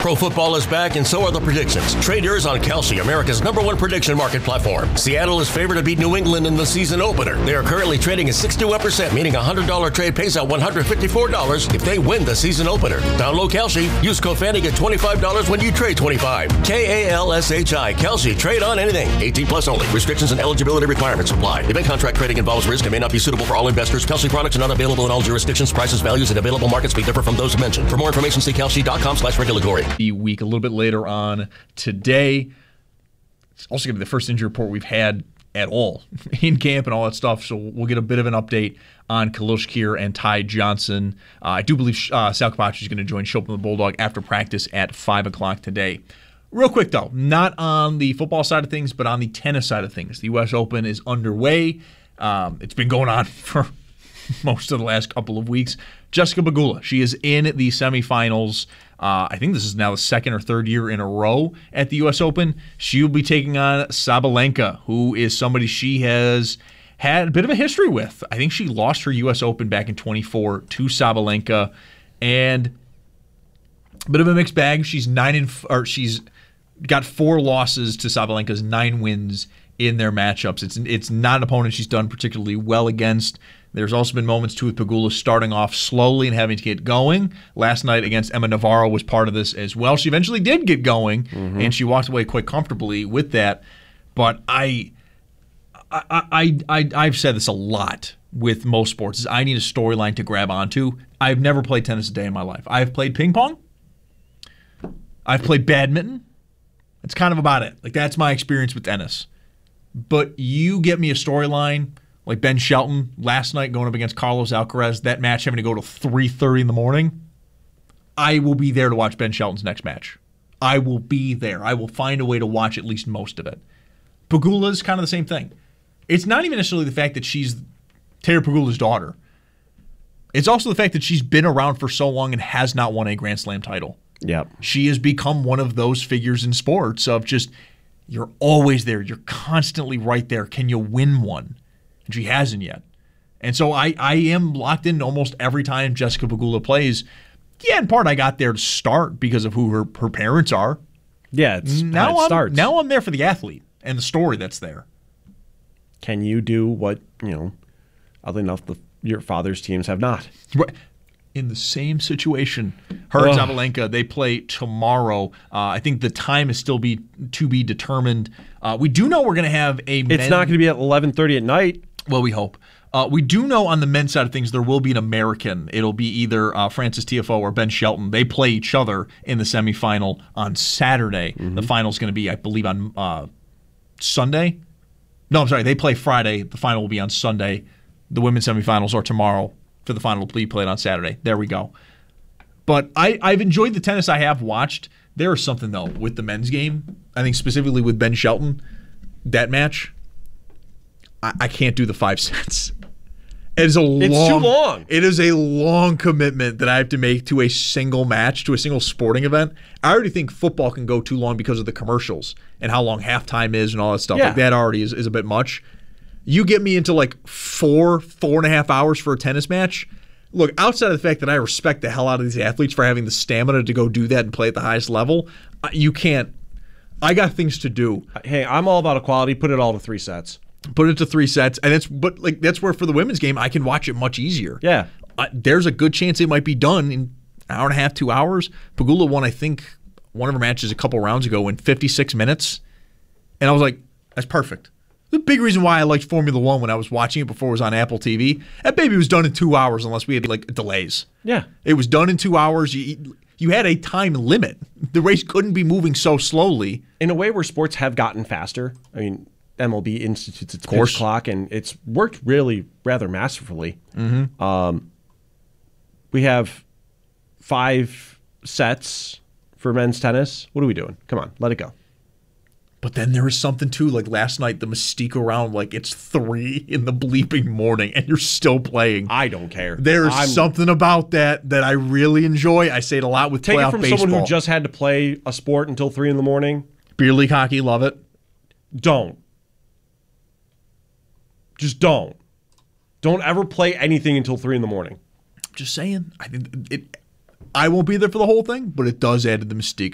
Pro football is back, and so are the predictions. Trade yours on Kalshi, America's #1 prediction market platform. Seattle is favored to beat New England in the season opener. They are currently trading at 61%, meaning a $100 trade pays out $154 if they win the season opener. Download Kalshi. Use code FANNY, get $25 when you trade $25. Kalshi. Kalshi. Trade on anything. 18 plus only. Restrictions and eligibility requirements apply. Event contract trading involves risk and may not be suitable for all investors. Kalshi products are not available in all jurisdictions. Prices, values, and available markets may differ from those mentioned. For more information, see kalshi.com/regulatory. The week a little bit later on today. It's also going to be the first injury report we've had at all in camp and all that stuff. So we'll get a bit of an update on Khalil Shakir and Ty Johnson. I do believe Sal Capaccio is going to join Chopin the Bulldog after practice at 5 o'clock today. Real quick, though, not on the football side of things, but on the tennis side of things. The U.S. Open is underway. It's been going on for most of the last couple of weeks. Jessica Pegula, she is in the semifinals. I think this is now the second or third year in a row at the U.S. Open. She will be taking on Sabalenka, who is somebody she has had a bit of a history with. I think she lost her U.S. Open back in 24 to Sabalenka, and a bit of a mixed bag. She's got 4 losses to Sabalenka's 9 wins in their matchups. It's not an opponent she's done particularly well against. There's also been moments, too, with Pegula starting off slowly and having to get going. Last night against Emma Navarro was part of this as well. She eventually did get going, and she walked away quite comfortably with that. But I've said this a lot with most sports, is I need a storyline to grab onto. I've never played tennis a day in my life. I've played ping pong. I've played badminton. That's kind of about it. Like, that's my experience with tennis. But you get me a storyline like Ben Shelton last night going up against Carlos Alcaraz, that match having to go to 3:30 in the morning, I will be there to watch Ben Shelton's next match. I will be there. I will find a way to watch at least most of it. Pegula is kind of the same thing. It's not even necessarily the fact that she's Taylor Pegula's daughter. It's also the fact that she's been around for so long and has not won a Grand Slam title. Yep. She has become one of those figures in sports of just, you're always there. You're constantly right there. Can you win one? And she hasn't yet. And so I am locked in almost every time Jessica Pegula plays. Yeah, in part I got there to start because of who her parents are. Yeah, it starts. Now I'm there for the athlete and the story that's there. Can you do what, oddly enough, your father's teams have not? Right. In the same situation. Her and Sabalenka, they play tomorrow. I think the time is still to be determined. We do know we're going to have It's not going to be at 11:30 at night. Well, we hope. We do know on the men's side of things there will be an American. It'll be either Francis Tiafoe or Ben Shelton. They play each other in the semifinal on Saturday. The final's going to be, I believe, on Sunday. No, I'm sorry. They play Friday. The final will be on Sunday. The women's semifinals are tomorrow. For the final to be played on Saturday. There we go. But I've enjoyed the tennis I have watched. There is something, though, with the men's game. I think specifically with Ben Shelton, that match, I can't do the 5 sets. It's too long. It is a long commitment that I have to make to a single match, to a single sporting event. I already think football can go too long because of the commercials and how long halftime is and all that stuff. Yeah. Like that already is a bit much. You get me into like 4.5 hours for a tennis match. Look, outside of the fact that I respect the hell out of these athletes for having the stamina to go do that and play at the highest level, you can't. I got things to do. Hey, I'm all about equality. Put it all to 3 sets. Put it to 3 sets, and that's where for the women's game I can watch it much easier. Yeah, there's a good chance it might be done in an hour and a half, 2 hours. Pegula won, I think, one of her matches a couple rounds ago in 56 minutes, and I was like, that's perfect. The big reason why I liked Formula One when I was watching it before it was on Apple TV, that baby was done in 2 hours unless we had like delays. Yeah, it was done in 2 hours. You had a time limit. The race couldn't be moving so slowly. In a way where sports have gotten faster. I mean, MLB institutes its pitch clock, and it's worked really rather masterfully. We have 5 sets for men's tennis. What are we doing? Come on, let it go. But then there is something, too, like last night, the mystique around, like, it's 3 in the bleeping morning, and you're still playing. I don't care. There is something about that I really enjoy. I say it a lot with playoff baseball. Take it from someone who just had to play a sport until 3 in the morning. Beer league hockey, love it. Don't. Just don't. Don't ever play anything until 3 in the morning. Just saying. I think I won't be there for the whole thing, but it does add to the mystique.